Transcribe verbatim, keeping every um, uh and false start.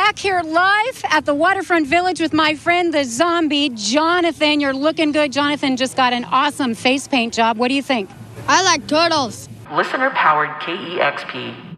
back here live at the Waterfront Village with my friend, the zombie, Jonathan. You're looking good. Jonathan just got an awesome face paint job. What do you think? I like turtles. Listener-powered K E X P